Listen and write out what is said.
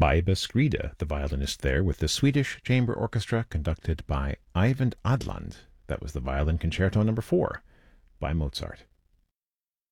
Baiba Skride, the violinist there, with the Swedish Chamber Orchestra conducted by Eyvind Adland. That was the Violin Concerto No. 4 by Mozart.